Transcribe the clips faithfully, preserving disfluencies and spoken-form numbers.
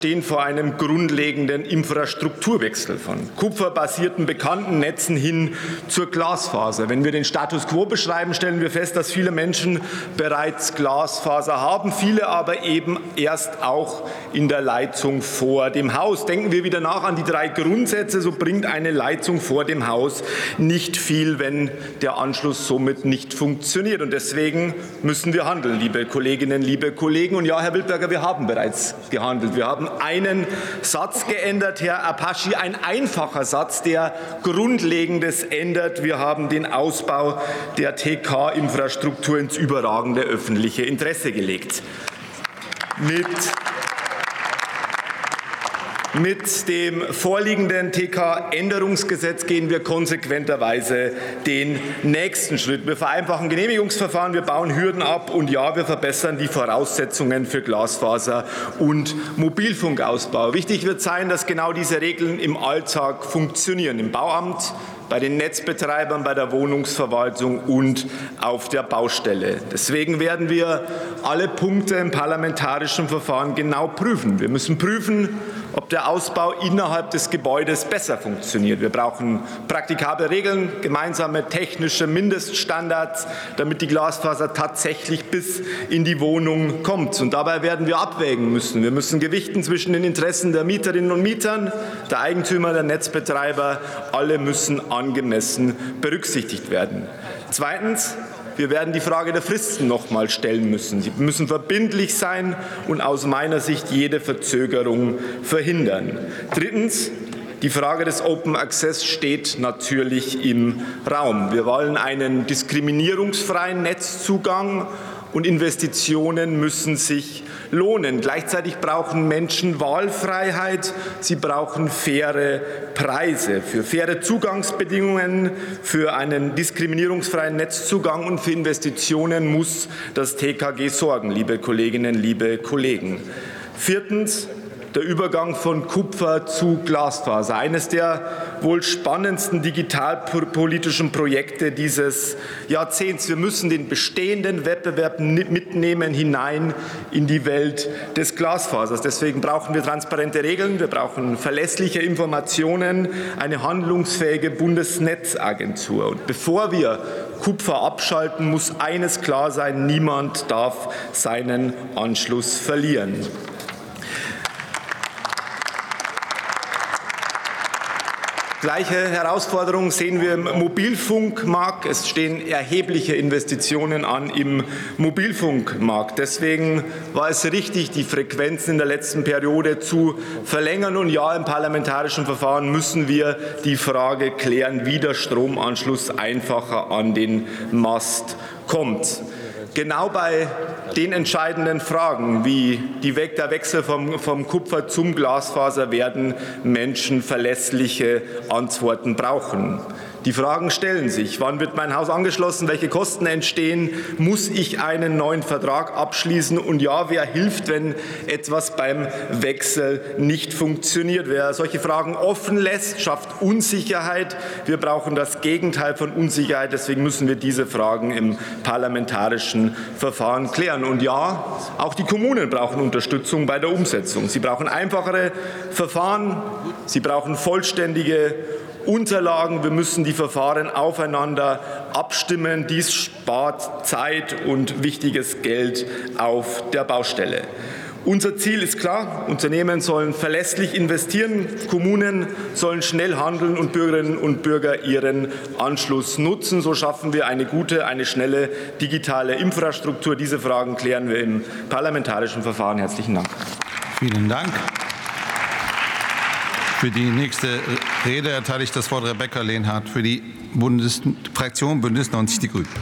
stehen vor einem grundlegenden Infrastrukturwechsel von kupferbasierten bekannten Netzen hin zur Glasfaser. Wenn wir den Status quo beschreiben, stellen wir fest, dass viele Menschen bereits Glasfaser haben, viele aber eben erst auch in der Leitung vor dem Haus. Denken wir wieder nach an die drei Grundsätze, so bringt eine Leitung vor dem Haus nicht viel, wenn der Anschluss somit nicht funktioniert. Und deswegen müssen wir handeln, liebe Kolleginnen, liebe Kollegen. Und ja, Herr Wildberger, wir haben bereits gehandelt. Wir haben einen Satz geändert, Herr Apaschi, ein einfacher Satz, der Grundlegendes ändert. Wir haben den Ausbau der T K-Infrastruktur ins überragende öffentliche Interesse gelegt. Mit Mit dem vorliegenden T K-Änderungsgesetz gehen wir konsequenterweise den nächsten Schritt. Wir vereinfachen Genehmigungsverfahren, wir bauen Hürden ab und ja, wir verbessern die Voraussetzungen für Glasfaser- und Mobilfunkausbau. Wichtig wird sein, dass genau diese Regeln im Alltag funktionieren, im Bauamt, bei den Netzbetreibern, bei der Wohnungsverwaltung und auf der Baustelle. Deswegen werden wir alle Punkte im parlamentarischen Verfahren genau prüfen. Wir müssen prüfen, ob der Ausbau innerhalb des Gebäudes besser funktioniert. Wir brauchen praktikable Regeln, gemeinsame technische Mindeststandards, damit die Glasfaser tatsächlich bis in die Wohnung kommt. Und dabei werden wir abwägen müssen. Wir müssen gewichten zwischen den Interessen der Mieterinnen und Mietern, der Eigentümer, der Netzbetreiber. Alle müssen angemessen berücksichtigt werden. Zweitens. Wir werden die Frage der Fristen noch einmal stellen müssen. Sie müssen verbindlich sein und aus meiner Sicht jede Verzögerung verhindern. Drittens. Die Frage des Open Access steht natürlich im Raum. Wir wollen einen diskriminierungsfreien Netzzugang und Investitionen müssen sich lohnen. Gleichzeitig brauchen Menschen Wahlfreiheit, sie brauchen faire Preise. Für faire Zugangsbedingungen, für einen diskriminierungsfreien Netzzugang und für Investitionen muss das T K G sorgen, liebe Kolleginnen, liebe Kollegen. Viertens. Der Übergang von Kupfer zu Glasfaser, eines der wohl spannendsten digitalpolitischen Projekte dieses Jahrzehnts. Wir müssen den bestehenden Wettbewerb mitnehmen hinein in die Welt des Glasfasers. Deswegen brauchen wir transparente Regeln, wir brauchen verlässliche Informationen, eine handlungsfähige Bundesnetzagentur. Und bevor wir Kupfer abschalten, muss eines klar sein: Niemand darf seinen Anschluss verlieren. Gleiche Herausforderung sehen wir im Mobilfunkmarkt. Es stehen erhebliche Investitionen an im Mobilfunkmarkt. Deswegen war es richtig, die Frequenzen in der letzten Periode zu verlängern. Und ja, im parlamentarischen Verfahren müssen wir die Frage klären, wie der Stromanschluss einfacher an den Mast kommt. Genau bei den entscheidenden Fragen wie die We- der Wechsel vom, vom Kupfer zum Glasfaser werden Menschen verlässliche Antworten brauchen. Die Fragen stellen sich: Wann wird mein Haus angeschlossen? Welche Kosten entstehen? Muss ich einen neuen Vertrag abschließen? Und ja, wer hilft, wenn etwas beim Wechsel nicht funktioniert? Wer solche Fragen offen lässt, schafft Unsicherheit. Wir brauchen das Gegenteil von Unsicherheit. Deswegen müssen wir diese Fragen im parlamentarischen Verfahren klären. Und ja, auch die Kommunen brauchen Unterstützung bei der Umsetzung. Sie brauchen einfachere Verfahren. Sie brauchen vollständige Unterlagen. Wir müssen die Verfahren aufeinander abstimmen. Dies spart Zeit und wichtiges Geld auf der Baustelle. Unser Ziel ist klar: Unternehmen sollen verlässlich investieren, Kommunen sollen schnell handeln und Bürgerinnen und Bürger ihren Anschluss nutzen. So schaffen wir eine gute, eine schnelle digitale Infrastruktur. Diese Fragen klären wir im parlamentarischen Verfahren. Herzlichen Dank. Vielen Dank. Für die nächste Rede erteile ich das Wort Rebecca Lehnhardt für die Bundes Fraktion Bündnis neunzig Die Grünen.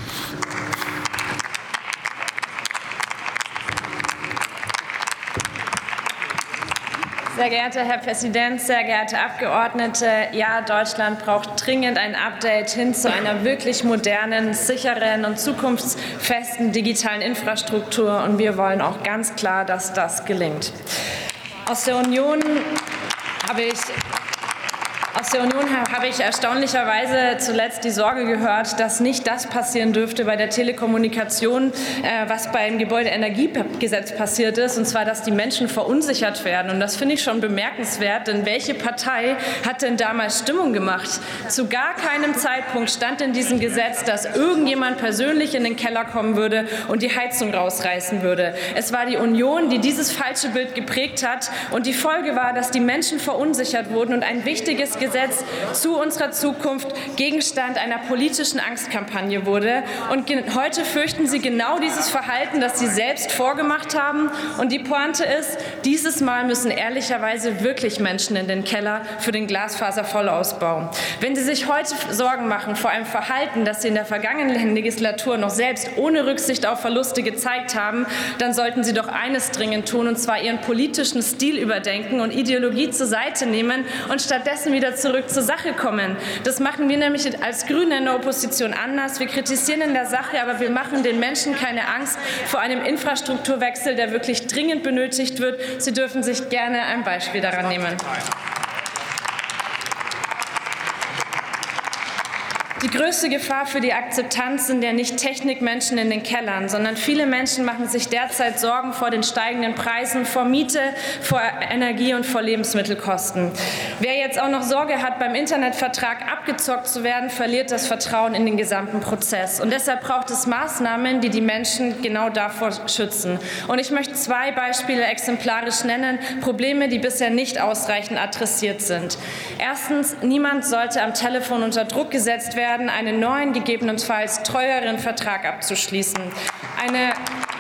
Sehr geehrter Herr Präsident, sehr geehrte Abgeordnete! Ja, Deutschland braucht dringend ein Update hin zu einer wirklich modernen, sicheren und zukunftsfesten digitalen Infrastruktur. Und wir wollen auch ganz klar, dass das gelingt. Aus der Union habe ich Aus der Union habe ich erstaunlicherweise zuletzt die Sorge gehört, dass nicht das passieren dürfte bei der Telekommunikation, was beim Gebäudeenergiegesetz passiert ist, und zwar, dass die Menschen verunsichert werden. Und das finde ich schon bemerkenswert, denn welche Partei hat denn damals Stimmung gemacht? Zu gar keinem Zeitpunkt stand in diesem Gesetz, dass irgendjemand persönlich in den Keller kommen würde und die Heizung rausreißen würde. Es war die Union, die dieses falsche Bild geprägt hat, und die Folge war, dass die Menschen verunsichert wurden und ein wichtiges Gesetz zu unserer Zukunft Gegenstand einer politischen Angstkampagne wurde. Und heute fürchten Sie genau dieses Verhalten, das Sie selbst vorgemacht haben. Und die Pointe ist, dieses Mal müssen ehrlicherweise wirklich Menschen in den Keller für den Glasfaservollausbau. Wenn Sie sich heute Sorgen machen vor einem Verhalten, das Sie in der vergangenen Legislatur noch selbst ohne Rücksicht auf Verluste gezeigt haben, dann sollten Sie doch eines dringend tun, und zwar Ihren politischen Stil überdenken und Ideologie zur Seite nehmen und stattdessen wieder zurück zur Sache kommen. Das machen wir nämlich als Grüne in der Opposition anders. Wir kritisieren in der Sache, aber wir machen den Menschen keine Angst vor einem Infrastrukturwechsel, der wirklich dringend benötigt wird. Sie dürfen sich gerne ein Beispiel daran nehmen. Die größte Gefahr für die Akzeptanz sind ja nicht Technikmenschen in den Kellern, sondern viele Menschen machen sich derzeit Sorgen vor den steigenden Preisen, vor Miete, vor Energie und vor Lebensmittelkosten. Wer jetzt auch noch Sorge hat, beim Internetvertrag abgezockt zu werden, verliert das Vertrauen in den gesamten Prozess. Und deshalb braucht es Maßnahmen, die die Menschen genau davor schützen. Und ich möchte zwei Beispiele exemplarisch nennen, Probleme, die bisher nicht ausreichend adressiert sind. Erstens, niemand sollte am Telefon unter Druck gesetzt werden, einen neuen, gegebenenfalls teuren Vertrag abzuschließen. Eine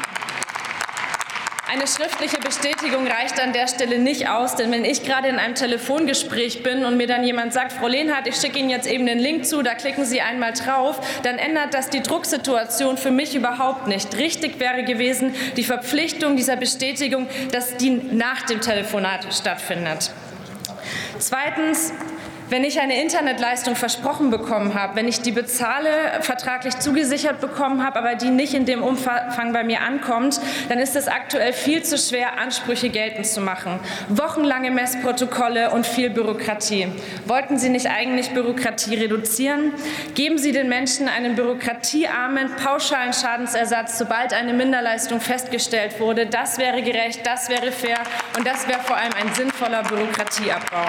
Eine schriftliche Bestätigung reicht an der Stelle nicht aus, denn wenn ich gerade in einem Telefongespräch bin und mir dann jemand sagt, Frau Lehnhardt, ich schicke Ihnen jetzt eben den Link zu, da klicken Sie einmal drauf, dann ändert das die Drucksituation für mich überhaupt nicht. Richtig wäre gewesen, die Verpflichtung dieser Bestätigung, dass die nach dem Telefonat stattfindet. Zweitens, wenn ich eine Internetleistung versprochen bekommen habe, wenn ich die bezahle, vertraglich zugesichert bekommen habe, aber die nicht in dem Umfang bei mir ankommt, dann ist es aktuell viel zu schwer, Ansprüche geltend zu machen. Wochenlange Messprotokolle und viel Bürokratie. Wollten Sie nicht eigentlich Bürokratie reduzieren? Geben Sie den Menschen einen bürokratiearmen, pauschalen Schadensersatz, sobald eine Minderleistung festgestellt wurde. Das wäre gerecht, das wäre fair, und das wäre vor allem ein sinnvoller Bürokratieabbau.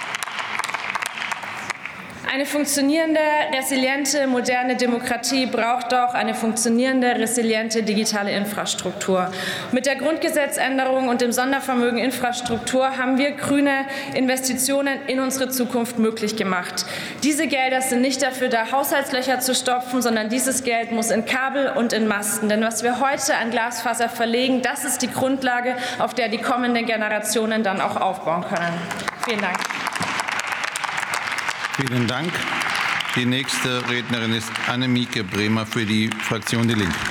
Eine funktionierende, resiliente, moderne Demokratie braucht auch eine funktionierende, resiliente digitale Infrastruktur. Mit der Grundgesetzänderung und dem Sondervermögen Infrastruktur haben wir Grüne Investitionen in unsere Zukunft möglich gemacht. Diese Gelder sind nicht dafür da, Haushaltslöcher zu stopfen, sondern dieses Geld muss in Kabel und in Masten. Denn was wir heute an Glasfaser verlegen, das ist die Grundlage, auf der die kommenden Generationen dann auch aufbauen können. Vielen Dank. Vielen Dank. Die nächste Rednerin ist Annemieke Bremer für die Fraktion Die Linke.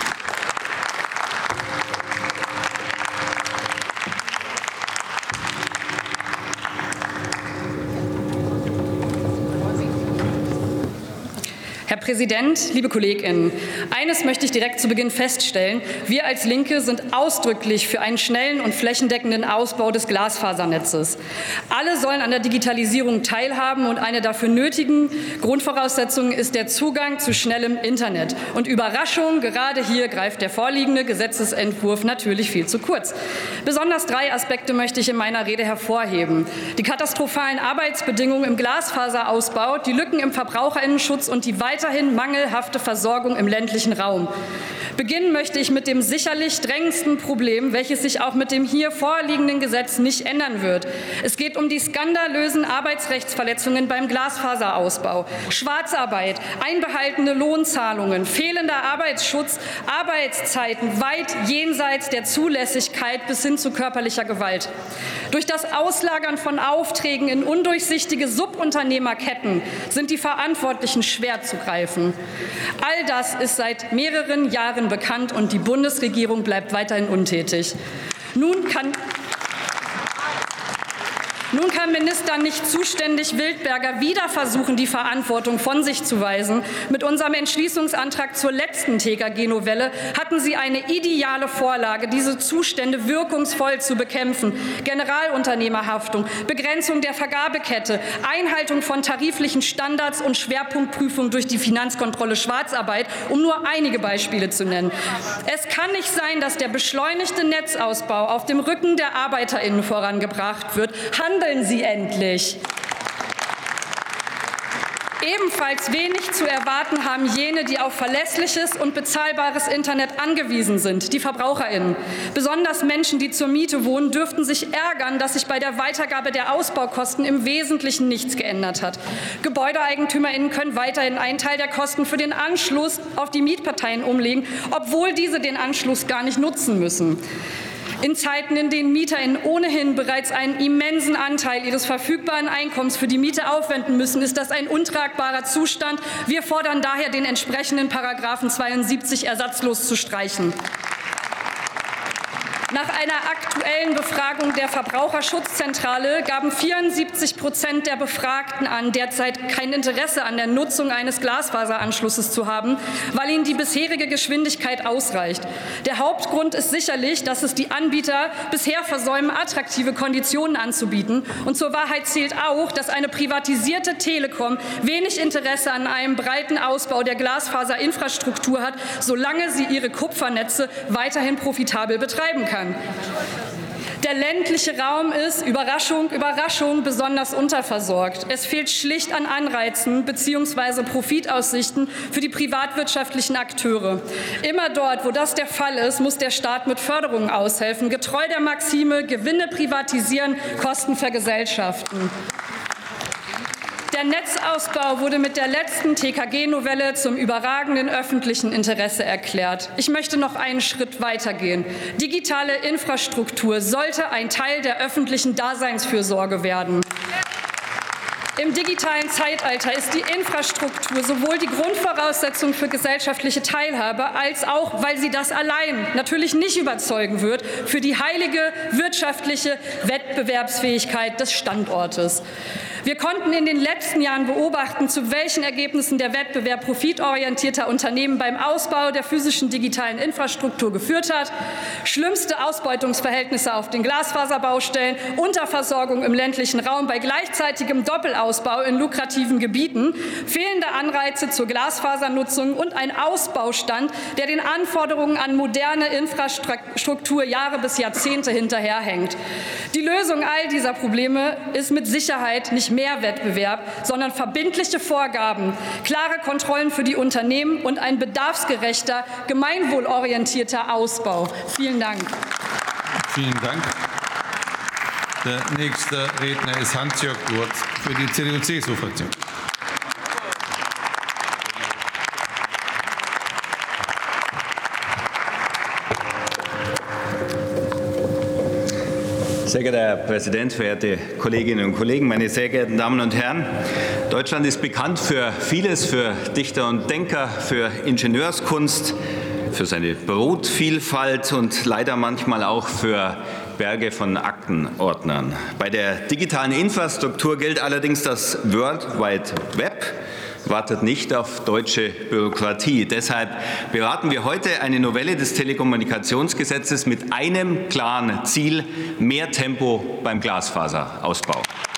Herr Präsident, liebe KollegInnen! Eines möchte ich direkt zu Beginn feststellen. Wir als Linke sind ausdrücklich für einen schnellen und flächendeckenden Ausbau des Glasfasernetzes. Alle sollen an der Digitalisierung teilhaben, und eine dafür nötigen Grundvoraussetzung ist der Zugang zu schnellem Internet. Und Überraschung, gerade hier greift der vorliegende Gesetzesentwurf natürlich viel zu kurz. Besonders drei Aspekte möchte ich in meiner Rede hervorheben: Die katastrophalen Arbeitsbedingungen im Glasfaserausbau, die Lücken im Verbraucherinnenschutz und die weiterhin mangelhafte Versorgung im ländlichen Raum. Beginnen möchte ich mit dem sicherlich drängendsten Problem, welches sich auch mit dem hier vorliegenden Gesetz nicht ändern wird. Es geht um die skandalösen Arbeitsrechtsverletzungen beim Glasfaserausbau. Schwarzarbeit, einbehaltene Lohnzahlungen, fehlender Arbeitsschutz, Arbeitszeiten weit jenseits der Zulässigkeit bis hin zu körperlicher Gewalt. Durch das Auslagern von Aufträgen in undurchsichtige Subunternehmerketten sind die Verantwortlichen schwer zu greifen. All das ist seit mehreren Jahren bekannt, und die Bundesregierung bleibt weiterhin untätig. Nun kann Nun kann Minister nicht zuständig Wildberger wieder versuchen, die Verantwortung von sich zu weisen. Mit unserem Entschließungsantrag zur letzten T K G-Novelle hatten Sie eine ideale Vorlage, diese Zustände wirkungsvoll zu bekämpfen. Generalunternehmerhaftung, Begrenzung der Vergabekette, Einhaltung von tariflichen Standards und Schwerpunktprüfung durch die Finanzkontrolle Schwarzarbeit, um nur einige Beispiele zu nennen. Es kann nicht sein, dass der beschleunigte Netzausbau auf dem Rücken der ArbeiterInnen vorangebracht wird. Handeln Sie endlich! Ebenfalls wenig zu erwarten haben jene, die auf verlässliches und bezahlbares Internet angewiesen sind, die VerbraucherInnen. Besonders Menschen, die zur Miete wohnen, dürften sich ärgern, dass sich bei der Weitergabe der Ausbaukosten im Wesentlichen nichts geändert hat. GebäudeeigentümerInnen können weiterhin einen Teil der Kosten für den Anschluss auf die Mietparteien umlegen, obwohl diese den Anschluss gar nicht nutzen müssen. In Zeiten, in denen MieterInnen ohnehin bereits einen immensen Anteil ihres verfügbaren Einkommens für die Miete aufwenden müssen, ist das ein untragbarer Zustand. Wir fordern daher, den entsprechenden Paragraphen zweiundsiebzig ersatzlos zu streichen. Nach einer aktuellen Befragung der Verbraucherschutzzentrale gaben vierundsiebzig Prozent der Befragten an, derzeit kein Interesse an der Nutzung eines Glasfaseranschlusses zu haben, weil ihnen die bisherige Geschwindigkeit ausreicht. Der Hauptgrund ist sicherlich, dass es die Anbieter bisher versäumen, attraktive Konditionen anzubieten. Und zur Wahrheit zählt auch, dass eine privatisierte Telekom wenig Interesse an einem breiten Ausbau der Glasfaserinfrastruktur hat, solange sie ihre Kupfernetze weiterhin profitabel betreiben kann. Der ländliche Raum ist, Überraschung, Überraschung, besonders unterversorgt. Es fehlt schlicht an Anreizen bzw. Profitaussichten für die privatwirtschaftlichen Akteure. Immer dort, wo das der Fall ist, muss der Staat mit Förderungen aushelfen, getreu der Maxime Gewinne privatisieren, Kosten vergesellschaften. Der Netzausbau wurde mit der letzten T K G-Novelle zum überragenden öffentlichen Interesse erklärt. Ich möchte noch einen Schritt weitergehen. Digitale Infrastruktur sollte ein Teil der öffentlichen Daseinsfürsorge werden. Im digitalen Zeitalter ist die Infrastruktur sowohl die Grundvoraussetzung für gesellschaftliche Teilhabe, als auch, weil sie das allein natürlich nicht überzeugen wird, für die heilige wirtschaftliche Wettbewerbsfähigkeit des Standortes. Wir konnten in den letzten Jahren beobachten, zu welchen Ergebnissen der Wettbewerb profitorientierter Unternehmen beim Ausbau der physischen digitalen Infrastruktur geführt hat. Schlimmste Ausbeutungsverhältnisse auf den Glasfaserbaustellen, Unterversorgung im ländlichen Raum bei gleichzeitigem Doppelausbau in lukrativen Gebieten, fehlende Anreize zur Glasfasernutzung und ein Ausbaustand, der den Anforderungen an moderne Infrastruktur Jahre bis Jahrzehnte hinterherhängt. Die Lösung all dieser Probleme ist mit Sicherheit nicht mehr Wettbewerb, sondern verbindliche Vorgaben, klare Kontrollen für die Unternehmen und ein bedarfsgerechter, gemeinwohlorientierter Ausbau. Vielen Dank. Vielen Dank. Der nächste Redner ist Hans-Jörg Gurtz für die C D U-C S U-Fraktion. Sehr geehrter Herr Präsident, verehrte Kolleginnen und Kollegen, meine sehr geehrten Damen und Herren! Deutschland ist bekannt für vieles, für Dichter und Denker, für Ingenieurskunst, für seine Brotvielfalt und leider manchmal auch für Berge von Aktenordnern. Bei der digitalen Infrastruktur gilt allerdings das World Wide Web. Wartet nicht auf deutsche Bürokratie. Deshalb beraten wir heute eine Novelle des Telekommunikationsgesetzes mit einem klaren Ziel: mehr Tempo beim Glasfaserausbau.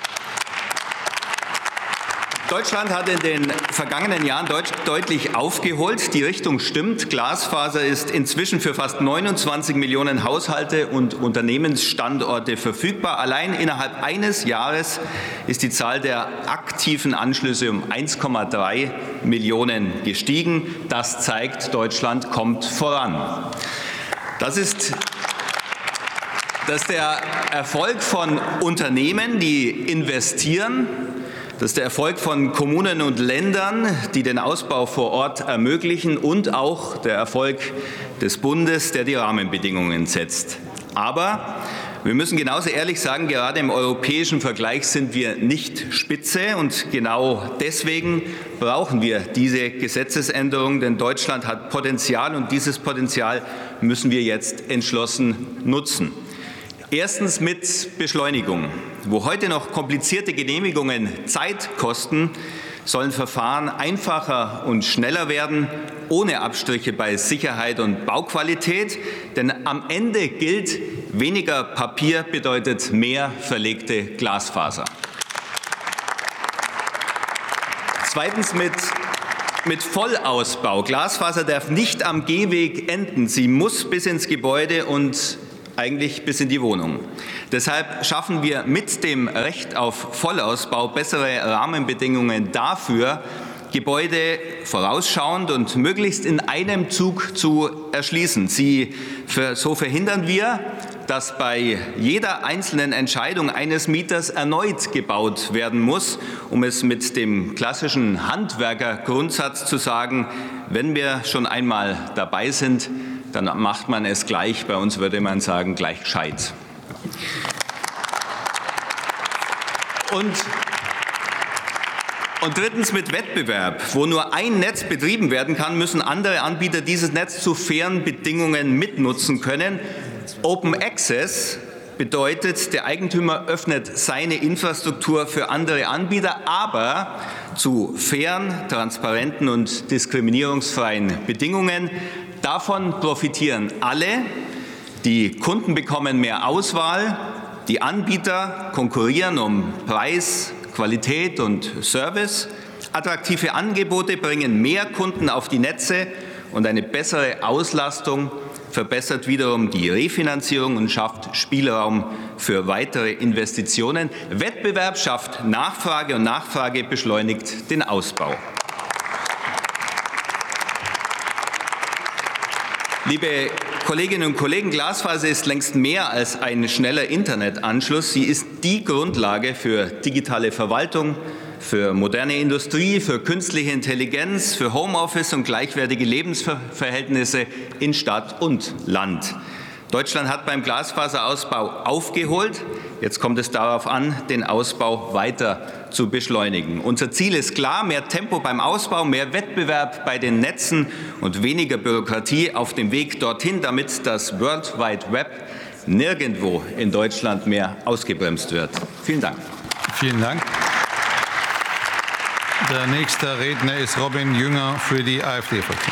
Deutschland hat in den vergangenen Jahren deutlich aufgeholt. Die Richtung stimmt. Glasfaser ist inzwischen für fast neunundzwanzig Millionen Haushalte und Unternehmensstandorte verfügbar. Allein innerhalb eines Jahres ist die Zahl der aktiven Anschlüsse um eins Komma drei Millionen gestiegen. Das zeigt, Deutschland kommt voran. Das ist Das ist der Erfolg von Unternehmen, die investieren. Das ist der Erfolg von Kommunen und Ländern, die den Ausbau vor Ort ermöglichen, und auch der Erfolg des Bundes, der die Rahmenbedingungen setzt. Aber wir müssen genauso ehrlich sagen, gerade im europäischen Vergleich sind wir nicht Spitze, und genau deswegen brauchen wir diese Gesetzesänderung, denn Deutschland hat Potenzial, und dieses Potenzial müssen wir jetzt entschlossen nutzen. Erstens mit Beschleunigung. Wo heute noch komplizierte Genehmigungen Zeit kosten, sollen Verfahren einfacher und schneller werden, ohne Abstriche bei Sicherheit und Bauqualität. Denn am Ende gilt, weniger Papier bedeutet mehr verlegte Glasfaser. Zweitens mit, mit Vollausbau. Glasfaser darf nicht am Gehweg enden. Sie muss bis ins Gebäude und eigentlich bis in die Wohnung. Deshalb schaffen wir mit dem Recht auf Vollausbau bessere Rahmenbedingungen dafür, Gebäude vorausschauend und möglichst in einem Zug zu erschließen. Sie, für, so verhindern wir, dass bei jeder einzelnen Entscheidung eines Mieters erneut gebaut werden muss, um es mit dem klassischen Handwerkergrundsatz zu sagen, wenn wir schon einmal dabei sind, dann macht man es gleich. Bei uns würde man sagen, gleich gescheit. Und, und drittens mit Wettbewerb. Wo nur ein Netz betrieben werden kann, müssen andere Anbieter dieses Netz zu fairen Bedingungen mitnutzen können. Open Access bedeutet, der Eigentümer öffnet seine Infrastruktur für andere Anbieter, aber zu fairen, transparenten und diskriminierungsfreien Bedingungen. Davon profitieren alle. Die Kunden bekommen mehr Auswahl, die Anbieter konkurrieren um Preis, Qualität und Service. Attraktive Angebote bringen mehr Kunden auf die Netze und eine bessere Auslastung verbessert wiederum die Refinanzierung und schafft Spielraum für weitere Investitionen. Wettbewerb schafft Nachfrage und Nachfrage beschleunigt den Ausbau. Liebe Kolleginnen und Kollegen, Glasfaser ist längst mehr als ein schneller Internetanschluss. Sie ist die Grundlage für digitale Verwaltung, für moderne Industrie, für künstliche Intelligenz, für Homeoffice und gleichwertige Lebensverhältnisse in Stadt und Land. Deutschland hat beim Glasfaserausbau aufgeholt. Jetzt kommt es darauf an, den Ausbau weiter zu beschleunigen. Unser Ziel ist klar, mehr Tempo beim Ausbau, mehr Wettbewerb bei den Netzen und weniger Bürokratie auf dem Weg dorthin, damit das World Wide Web nirgendwo in Deutschland mehr ausgebremst wird. Vielen Dank. Vielen Dank. Der nächste Redner ist Robin Jünger für die AfD-Fraktion.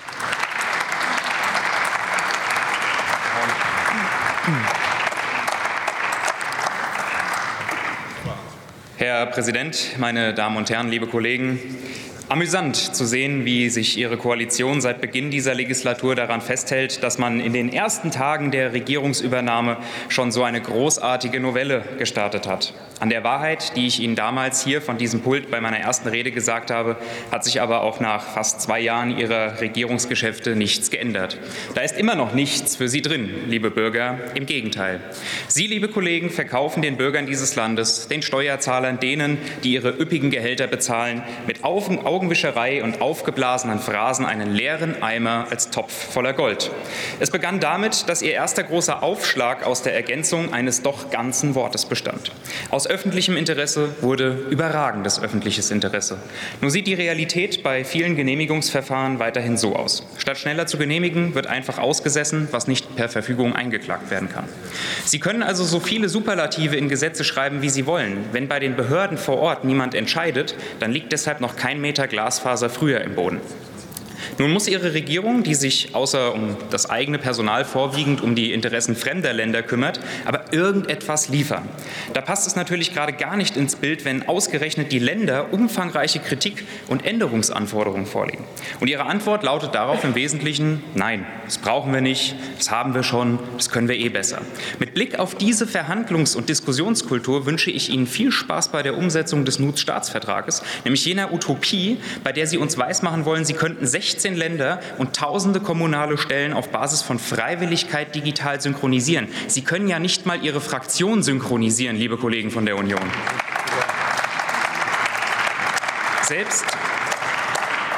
Herr Präsident, meine Damen und Herren, liebe Kollegen! Amüsant zu sehen, wie sich Ihre Koalition seit Beginn dieser Legislatur daran festhält, dass man in den ersten Tagen der Regierungsübernahme schon so eine großartige Novelle gestartet hat. An der Wahrheit, die ich Ihnen damals hier von diesem Pult bei meiner ersten Rede gesagt habe, hat sich aber auch nach fast zwei Jahren Ihrer Regierungsgeschäfte nichts geändert. Da ist immer noch nichts für Sie drin, liebe Bürger. Im Gegenteil. Sie, liebe Kollegen, verkaufen den Bürgern dieses Landes, den Steuerzahlern, denen, die ihre üppigen Gehälter bezahlen, mit Augenwischerei und aufgeblasenen Phrasen einen leeren Eimer als Topf voller Gold. Es begann damit, dass Ihr erster großer Aufschlag aus der Ergänzung eines doch ganzen Wortes bestand. Aus öffentlichem Interesse wurde überragendes öffentliches Interesse. Nur sieht die Realität bei vielen Genehmigungsverfahren weiterhin so aus. Statt schneller zu genehmigen, wird einfach ausgesessen, was nicht per Verfügung eingeklagt werden kann. Sie können also so viele Superlative in Gesetze schreiben, wie Sie wollen. Wenn bei den Behörden vor Ort niemand entscheidet, dann liegt deshalb noch kein Meter Glasfaser früher im Boden. Nun muss Ihre Regierung, die sich außer um das eigene Personal vorwiegend um die Interessen fremder Länder kümmert, aber irgendetwas liefern. Da passt es natürlich gerade gar nicht ins Bild, wenn ausgerechnet die Länder umfangreiche Kritik und Änderungsanforderungen vorlegen. Und Ihre Antwort lautet darauf im Wesentlichen: Nein, das brauchen wir nicht, das haben wir schon, das können wir eh besser. Mit Blick auf diese Verhandlungs- und Diskussionskultur wünsche ich Ihnen viel Spaß bei der Umsetzung des N U T-Staatsvertrages, nämlich jener Utopie, bei der Sie uns weismachen wollen, Sie könnten sechzehn Länder und tausende kommunale Stellen auf Basis von Freiwilligkeit digital synchronisieren. Sie können ja nicht mal Ihre Fraktion synchronisieren, liebe Kollegen von der Union. Selbst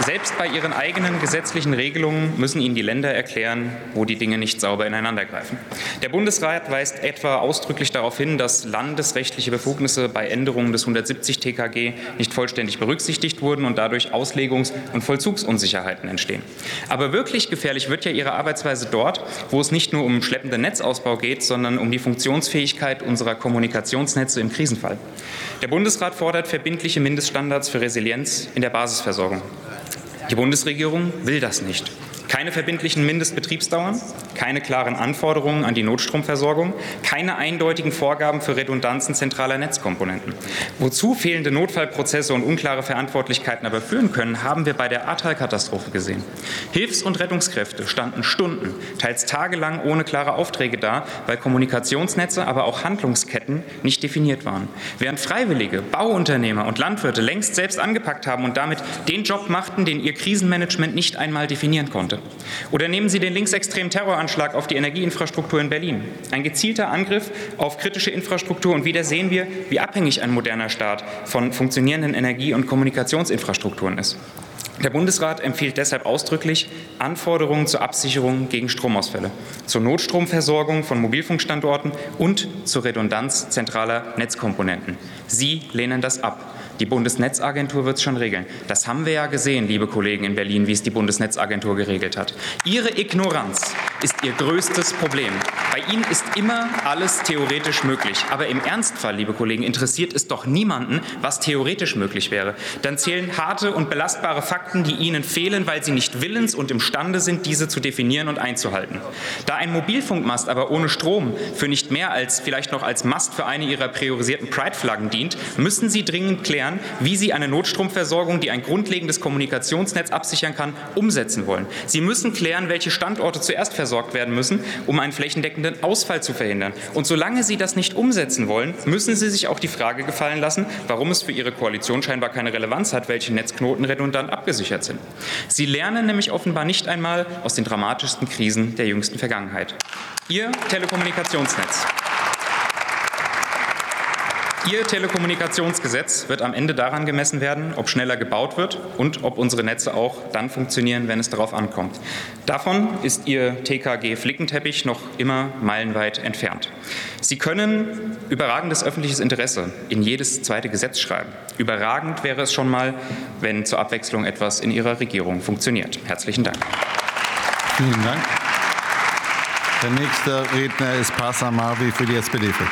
Selbst bei ihren eigenen gesetzlichen Regelungen müssen ihnen die Länder erklären, wo die Dinge nicht sauber ineinandergreifen. Der Bundesrat weist etwa ausdrücklich darauf hin, dass landesrechtliche Befugnisse bei Änderungen des hundertsiebzig T K G nicht vollständig berücksichtigt wurden und dadurch Auslegungs- und Vollzugsunsicherheiten entstehen. Aber wirklich gefährlich wird ja ihre Arbeitsweise dort, wo es nicht nur um schleppenden Netzausbau geht, sondern um die Funktionsfähigkeit unserer Kommunikationsnetze im Krisenfall. Der Bundesrat fordert verbindliche Mindeststandards für Resilienz in der Basisversorgung. Die Bundesregierung will das nicht. Keine verbindlichen Mindestbetriebsdauern, keine klaren Anforderungen an die Notstromversorgung, keine eindeutigen Vorgaben für Redundanzen zentraler Netzkomponenten. Wozu fehlende Notfallprozesse und unklare Verantwortlichkeiten aber führen können, haben wir bei der Ahrtal-Katastrophe gesehen. Hilfs- und Rettungskräfte standen Stunden, teils tagelang ohne klare Aufträge da, weil Kommunikationsnetze, aber auch Handlungsketten nicht definiert waren. Während Freiwillige, Bauunternehmer und Landwirte längst selbst angepackt haben und damit den Job machten, den ihr Krisenmanagement nicht einmal definieren konnte. Oder nehmen Sie den linksextremen Terroranschlag auf die Energieinfrastruktur in Berlin. Ein gezielter Angriff auf kritische Infrastruktur. Und wieder sehen wir, wie abhängig ein moderner Staat von funktionierenden Energie- und Kommunikationsinfrastrukturen ist. Der Bundesrat empfiehlt deshalb ausdrücklich Anforderungen zur Absicherung gegen Stromausfälle, zur Notstromversorgung von Mobilfunkstandorten und zur Redundanz zentraler Netzkomponenten. Sie lehnen das ab. Die Bundesnetzagentur wird es schon regeln. Das haben wir ja gesehen, liebe Kollegen in Berlin, wie es die Bundesnetzagentur geregelt hat. Ihre Ignoranz ist Ihr größtes Problem. Bei Ihnen ist immer alles theoretisch möglich. Aber im Ernstfall, liebe Kollegen, interessiert es doch niemanden, was theoretisch möglich wäre. Dann zählen harte und belastbare Fakten, die Ihnen fehlen, weil Sie nicht willens und imstande sind, diese zu definieren und einzuhalten. Da ein Mobilfunkmast aber ohne Strom für nicht mehr als vielleicht noch als Mast für eine Ihrer priorisierten Pride-Flaggen dient, müssen Sie dringend klären, wie Sie eine Notstromversorgung, die ein grundlegendes Kommunikationsnetz absichern kann, umsetzen wollen. Sie müssen klären, welche Standorte zuerst versorgt werden müssen, um einen flächendeckenden Ausfall zu verhindern. Und solange Sie das nicht umsetzen wollen, müssen Sie sich auch die Frage gefallen lassen, warum es für Ihre Koalition scheinbar keine Relevanz hat, welche Netzknoten redundant abgesichert sind. Sie lernen nämlich offenbar nicht einmal aus den dramatischsten Krisen der jüngsten Vergangenheit. Ihr Telekommunikationsnetz. Ihr Telekommunikationsgesetz wird am Ende daran gemessen werden, ob schneller gebaut wird und ob unsere Netze auch dann funktionieren, wenn es darauf ankommt. Davon ist Ihr T K G-Flickenteppich noch immer meilenweit entfernt. Sie können überragendes öffentliches Interesse in jedes zweite Gesetz schreiben. Überragend wäre es schon mal, wenn zur Abwechslung etwas in Ihrer Regierung funktioniert. Herzlichen Dank. Vielen Dank. Der nächste Redner ist Parsa Marvi für die S P D.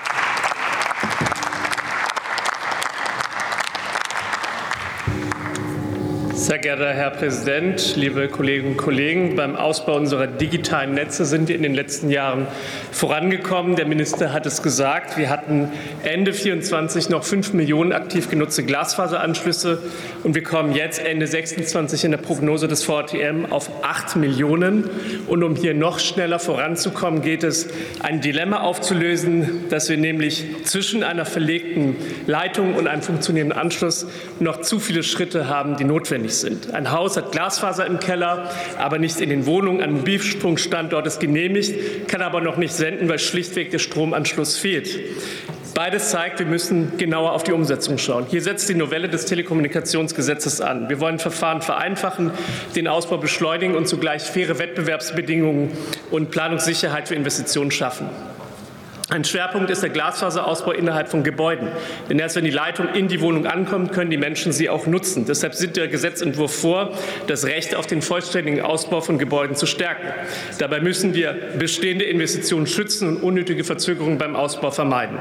Sehr geehrter Herr Präsident, liebe Kolleginnen und Kollegen! Beim Ausbau unserer digitalen Netze sind wir in den letzten Jahren vorangekommen. Der Minister hat es gesagt. Wir hatten Ende vierundzwanzig noch fünf Millionen aktiv genutzte Glasfaseranschlüsse. Und wir kommen jetzt Ende sechsundzwanzig in der Prognose des V R T M auf acht Millionen. Und um hier noch schneller voranzukommen, geht es, ein Dilemma aufzulösen, dass wir nämlich zwischen einer verlegten Leitung und einem funktionierenden Anschluss noch zu viele Schritte haben, die notwendig sind. Ein Haus hat Glasfaser im Keller, aber nicht in den Wohnungen. Ein Mobilfunkstandort ist genehmigt, kann aber noch nicht senden, weil schlichtweg der Stromanschluss fehlt. Beides zeigt, wir müssen genauer auf die Umsetzung schauen. Hier setzt die Novelle des Telekommunikationsgesetzes an. Wir wollen Verfahren vereinfachen, den Ausbau beschleunigen und zugleich faire Wettbewerbsbedingungen und Planungssicherheit für Investitionen schaffen. Ein Schwerpunkt ist der Glasfaserausbau innerhalb von Gebäuden. Denn erst wenn die Leitung in die Wohnung ankommt, können die Menschen sie auch nutzen. Deshalb sieht der Gesetzentwurf vor, das Recht auf den vollständigen Ausbau von Gebäuden zu stärken. Dabei müssen wir bestehende Investitionen schützen und unnötige Verzögerungen beim Ausbau vermeiden.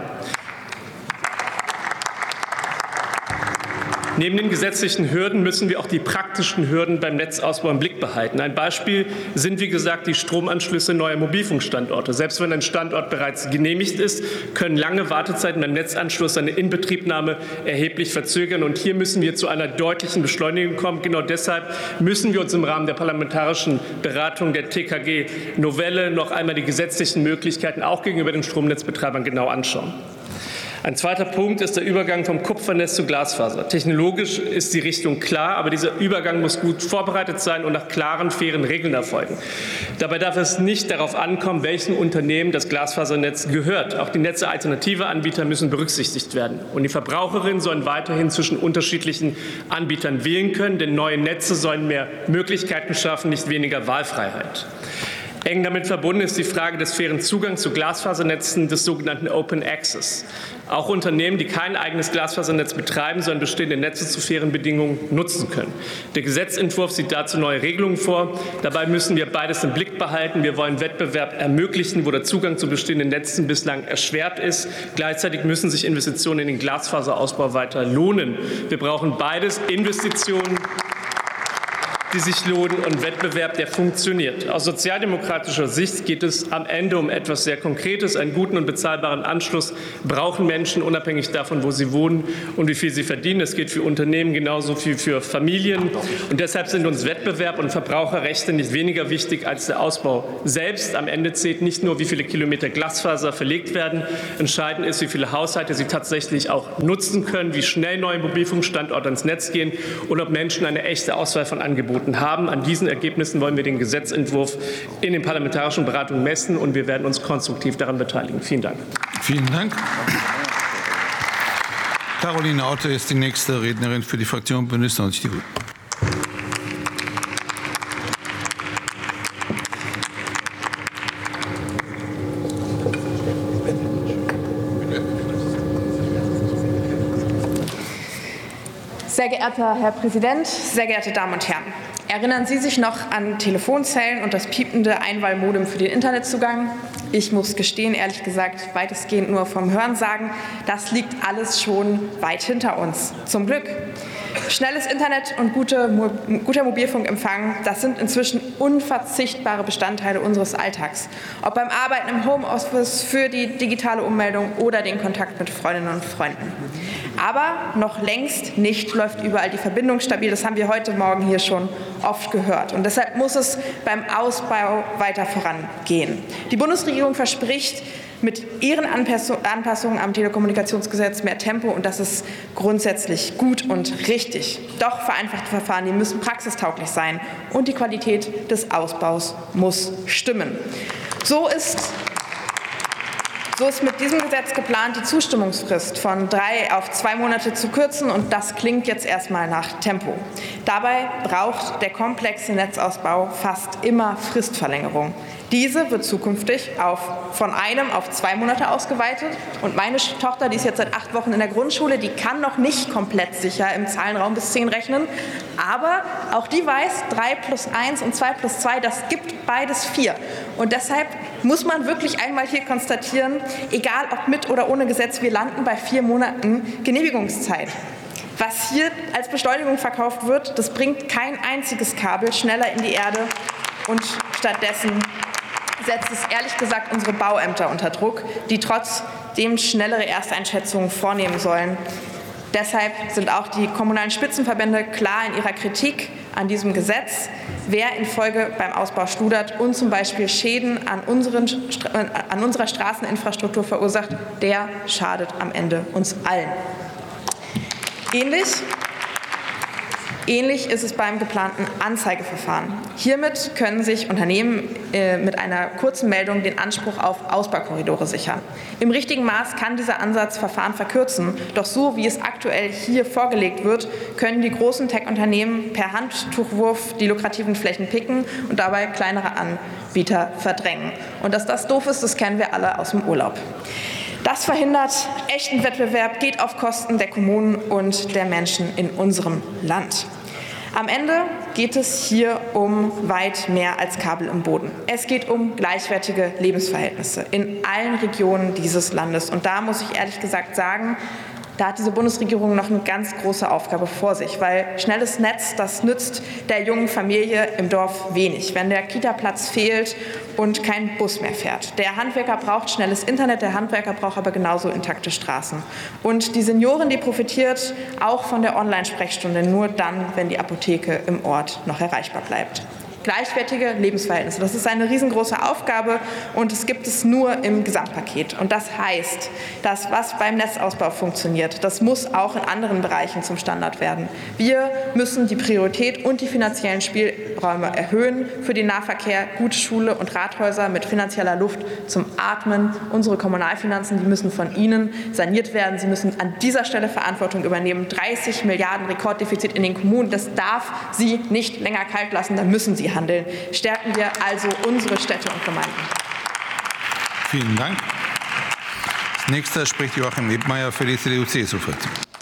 Neben den gesetzlichen Hürden müssen wir auch die praktischen Hürden beim Netzausbau im Blick behalten. Ein Beispiel sind, wie gesagt, die Stromanschlüsse neuer Mobilfunkstandorte. Selbst wenn ein Standort bereits genehmigt ist, können lange Wartezeiten beim Netzanschluss seine Inbetriebnahme erheblich verzögern. Und hier müssen wir zu einer deutlichen Beschleunigung kommen. Genau deshalb müssen wir uns im Rahmen der parlamentarischen Beratung der T K G-Novelle noch einmal die gesetzlichen Möglichkeiten auch gegenüber den Stromnetzbetreibern genau anschauen. Ein zweiter Punkt ist der Übergang vom Kupfernetz zu Glasfaser. Technologisch ist die Richtung klar, aber dieser Übergang muss gut vorbereitet sein und nach klaren, fairen Regeln erfolgen. Dabei darf es nicht darauf ankommen, welchem Unternehmen das Glasfasernetz gehört. Auch die Netze alternativer Anbieter müssen berücksichtigt werden. Und die Verbraucherinnen sollen weiterhin zwischen unterschiedlichen Anbietern wählen können, denn neue Netze sollen mehr Möglichkeiten schaffen, nicht weniger Wahlfreiheit. Eng damit verbunden ist die Frage des fairen Zugangs zu Glasfasernetzen, des sogenannten Open Access. Auch Unternehmen, die kein eigenes Glasfasernetz betreiben, sollen bestehende Netze zu fairen Bedingungen nutzen können. Der Gesetzentwurf sieht dazu neue Regelungen vor. Dabei müssen wir beides im Blick behalten. Wir wollen Wettbewerb ermöglichen, wo der Zugang zu bestehenden Netzen bislang erschwert ist. Gleichzeitig müssen sich Investitionen in den Glasfaserausbau weiter lohnen. Wir brauchen beides, Investitionen, die sich lohnen, und Wettbewerb, der funktioniert. Aus sozialdemokratischer Sicht geht es am Ende um etwas sehr Konkretes. Einen guten und bezahlbaren Anschluss brauchen Menschen, unabhängig davon, wo sie wohnen und wie viel sie verdienen. Es geht für Unternehmen genauso wie für Familien. Und deshalb sind uns Wettbewerb und Verbraucherrechte nicht weniger wichtig als der Ausbau selbst. Am Ende zählt nicht nur, wie viele Kilometer Glasfaser verlegt werden. Entscheidend ist, wie viele Haushalte sie tatsächlich auch nutzen können, wie schnell neue Mobilfunkstandorte ins Netz gehen und ob Menschen eine echte Auswahl von Angeboten haben. An diesen Ergebnissen wollen wir den Gesetzentwurf in den parlamentarischen Beratungen messen, und wir werden uns konstruktiv daran beteiligen. Vielen Dank. Vielen Dank. Caroline Auter ist die nächste Rednerin für die Fraktion Bündnis neunzig Die Grünen. Sehr geehrter Herr Präsident, sehr geehrte Damen und Herren! Erinnern Sie sich noch an Telefonzellen und das piepende Einwahlmodem für den Internetzugang? Ich muss gestehen, ehrlich gesagt, weitestgehend nur vom Hörensagen. Das liegt alles schon weit hinter uns. Zum Glück. Schnelles Internet und gute, guter Mobilfunkempfang, das sind inzwischen unverzichtbare Bestandteile unseres Alltags. Ob beim Arbeiten im Homeoffice, für die digitale Ummeldung oder den Kontakt mit Freundinnen und Freunden. Aber noch längst nicht läuft überall die Verbindung stabil. Das haben wir heute Morgen hier schon oft gehört. Und deshalb muss es beim Ausbau weiter vorangehen. Die Bundesregierung verspricht mit ihren Anpassungen am Telekommunikationsgesetz mehr Tempo, und das ist grundsätzlich gut und richtig. Doch vereinfachte Verfahren, die müssen praxistauglich sein, und die Qualität des Ausbaus muss stimmen. So ist So ist mit diesem Gesetz geplant, die Zustimmungsfrist von drei auf zwei Monate zu kürzen, und das klingt jetzt erstmal nach Tempo. Dabei braucht der komplexe Netzausbau fast immer Fristverlängerung. Diese wird zukünftig auf, von einem auf zwei Monate ausgeweitet. Und meine Tochter, die ist jetzt seit acht Wochen in der Grundschule, die kann noch nicht komplett sicher im Zahlenraum bis zehn rechnen. Aber auch die weiß, drei plus eins und zwei plus zwei, das gibt beides vier. Und deshalb muss man wirklich einmal hier konstatieren, egal ob mit oder ohne Gesetz, wir landen bei vier Monaten Genehmigungszeit. Was hier als Beschleunigung verkauft wird, das bringt kein einziges Kabel schneller in die Erde, und stattdessen setzt es ehrlich gesagt unsere Bauämter unter Druck, die trotzdem schnellere Ersteinschätzungen vornehmen sollen. Deshalb sind auch die kommunalen Spitzenverbände klar in ihrer Kritik an diesem Gesetz. Wer in Folge beim Ausbau schludert und zum Beispiel Schäden an, unseren, an unserer Straßeninfrastruktur verursacht, der schadet am Ende uns allen. Ähnlich Ähnlich ist es beim geplanten Anzeigeverfahren. Hiermit können sich Unternehmen äh, mit einer kurzen Meldung den Anspruch auf Ausbaukorridore sichern. Im richtigen Maß kann dieser Ansatz Verfahren verkürzen. Doch so, wie es aktuell hier vorgelegt wird, können die großen Tech-Unternehmen per Handtuchwurf die lukrativen Flächen picken und dabei kleinere Anbieter verdrängen. Und dass das doof ist, das kennen wir alle aus dem Urlaub. Das verhindert echten Wettbewerb, geht auf Kosten der Kommunen und der Menschen in unserem Land. Am Ende geht es hier um weit mehr als Kabel im Boden. Es geht um gleichwertige Lebensverhältnisse in allen Regionen dieses Landes. Und da muss ich ehrlich gesagt sagen, da hat diese Bundesregierung noch eine ganz große Aufgabe vor sich, weil schnelles Netz, das nützt der jungen Familie im Dorf wenig, wenn der Kita-Platz fehlt und kein Bus mehr fährt. Der Handwerker braucht schnelles Internet, der Handwerker braucht aber genauso intakte Straßen. Und die Seniorin, die profitiert auch von der Online-Sprechstunde nur dann, wenn die Apotheke im Ort noch erreichbar bleibt. gleichwertige Lebensverhältnisse. Das ist eine riesengroße Aufgabe und es gibt es nur im Gesamtpaket. Und das heißt, dass was beim Netzausbau funktioniert, das muss auch in anderen Bereichen zum Standard werden. Wir müssen die Priorität und die finanziellen Spielräume erhöhen für den Nahverkehr, gute Schule und Rathäuser mit finanzieller Luft zum Atmen. Unsere Kommunalfinanzen, die müssen von Ihnen saniert werden. Sie müssen an dieser Stelle Verantwortung übernehmen. dreißig Milliarden Rekorddefizit in den Kommunen, das darf Sie nicht länger kalt lassen, da müssen Sie handeln. Stärken wir also unsere Städte und Gemeinden. Vielen Dank. Als nächster spricht Joachim Ebmeier für die C D U-C S U-Fraktion.